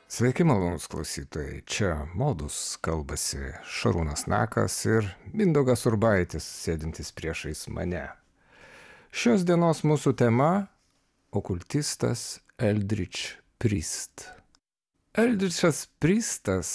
Sveiki, malonūs klausytojai. Čia Modus kalbasi Šarūnas Nakas ir Mindaugas Urbaitis, sėdintis priešais mane. Šios dienos mūsų tema – okultistas Eldridge Priest. Eldridge'as Priestas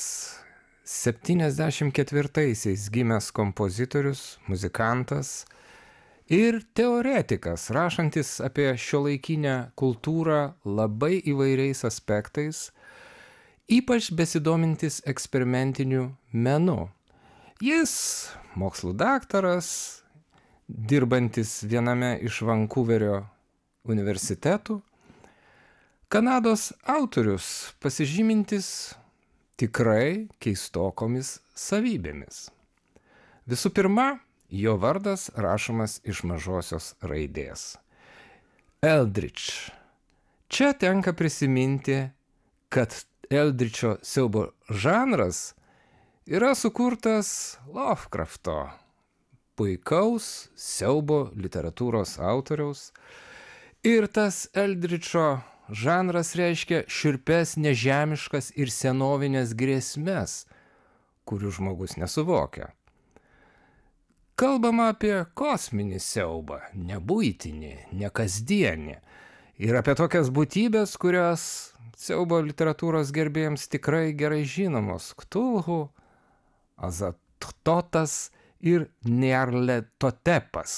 74-aisiais gimęs kompozitorius, muzikantas ir teoretikas, rašantis apie šiuolaikinę kultūrą labai įvairiais aspektais, ypač besidomintis eksperimentiniu menu. Jis mokslų daktaras, dirbantis viename iš Vankuverio universitetų, Kanados autorius, pasižymintis tikrai keistokomis savybėmis. Visų pirma, jo vardas rašomas iš mažosios raidės. Eldridge. Čia tenka prisiminti, kad Eldridge'o siaubo žanras yra sukurtas Lovecrafto, puikaus siaubo literatūros autoriaus, ir tas Eldridge'o žanras reiškia šiurpes, nežemiškas ir senovinės grėsmes, kurių žmogus nesuvokia. Kalbama apie kosminį siaubą, nebuitinį, nekasdienį, ir apie tokias būtybės, kurios siaubo literatūros gerbėjams tikrai gerai žinomos: Ktulhu, Azathotas ir Nyarlathotepas.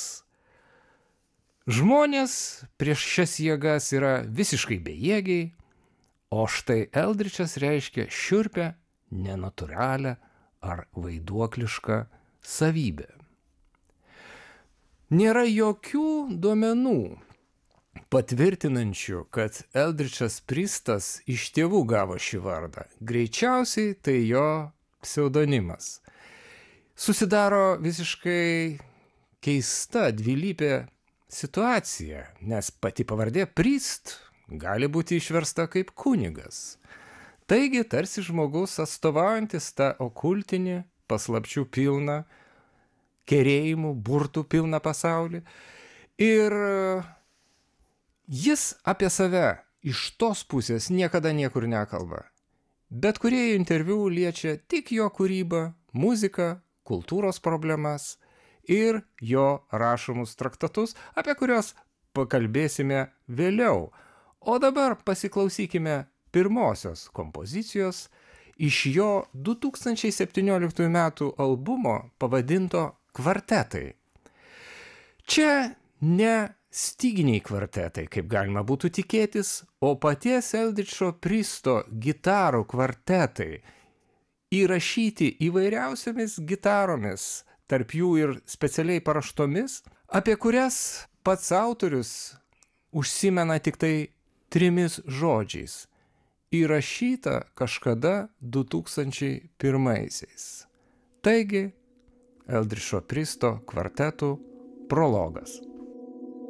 Žmonės prieš šias jėgas yra visiškai bejėgiai, o štai Eldridge'as reiškia šiurpę, nenatūralią ar vaiduoklišką savybę. Nėra jokių duomenų patvirtinančių, kad Eldridge'as Priestas iš tėvų gavo šį vardą. Greičiausiai tai jo pseudonimas. Susidaro visiškai keista, dvilypė situacija, nes pati pavardė Priest gali būti išversta kaip kunigas. Taigi, tarsi žmogus atstovaujantis tą okultinį, paslapčių pilną, kerėjimų, burtų pilną pasaulį. Ir jis apie save iš tos pusės niekada niekur nekalba. Bet kurie interviu liečia tik jo kūrybą, muziką, kultūros problemas ir jo rašomus traktatus, apie kuriuos pakalbėsime vėliau. O dabar pasiklausykime pirmosios kompozicijos iš jo 2017 metų albumo pavadinto Kvartetai. Čia ne styginiai kvartetai, kaip galima būtų tikėtis, o paties Eldridge'o Priesto gitarų kvartetai, įrašyti įvairiausiamis gitaromis, tarp jų ir specialiai paraštomis, apie kurias pats autorius užsimena tik tai 3 žodžiais: įrašyta kažkada 2001-aisiais. Taigi, Eldridge'o Priesto kvartetų prologas.